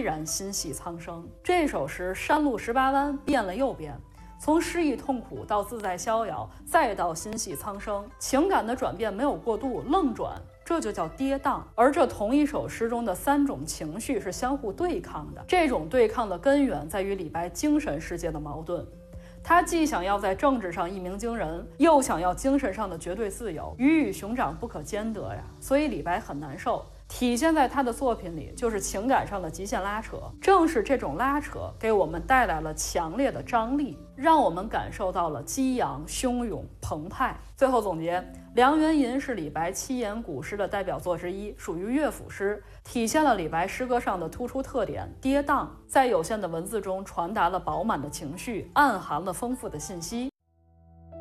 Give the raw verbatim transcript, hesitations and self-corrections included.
然心系苍生。这首诗山路十八弯，变了又变，从失意痛苦到自在逍遥，再到心系苍生，情感的转变没有过度，愣转，这就叫跌宕。而这同一首诗中的三种情绪是相互对抗的，这种对抗的根源在于李白精神世界的矛盾。他既想要在政治上一鸣惊人，又想要精神上的绝对自由，鱼与熊掌不可兼得呀。所以李白很难受，体现在他的作品里就是情感上的极限拉扯。正是这种拉扯给我们带来了强烈的张力，让我们感受到了激昂、汹涌、澎湃。最后总结，《梁元吟》是李白七言古诗的代表作之一，属于乐府诗，体现了李白诗歌上的突出特点——跌宕，在有限的文字中传达了饱满的情绪，暗含了丰富的信息。